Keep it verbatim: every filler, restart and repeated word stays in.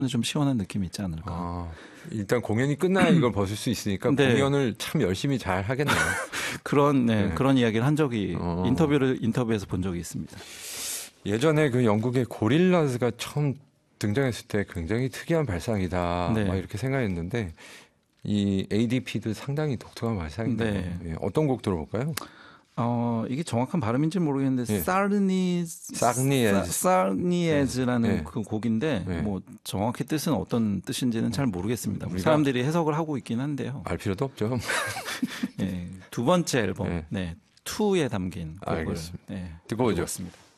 좀 시원한 느낌이 있지 않을까. 아, 일단 공연이 끝나야 이걸 벗을 수 있으니까 네. 공연을 참 열심히 잘 하겠네요. 그런 네, 네. 그런 이야기를 한 적이 어. 인터뷰를 인터뷰에서 본 적이 있습니다. 예전에 그 영국의 고릴라즈가 처음 등장했을 때 굉장히 특이한 발상이다. 네. 막 이렇게 생각했는데 이 에이디피도 상당히 독특한 발상이네요. 네. 예, 어떤 곡 들어볼까요? 어, 이게 정확한 발음인지 모르겠는데 예. 사르니 사르니에즈. 사르니에즈라는 예. 그 곡인데 예. 뭐 정확히 뜻은 어떤 뜻인지는 잘 모르겠습니다. 우리가- 사람들이 해석을 하고 있긴 한데요. 알 필요도 없죠. 예, 두 번째 앨범 예. 네, 투에 담긴 곡을 알겠습니다. 네, 듣고 오죠. 들어봤습니다.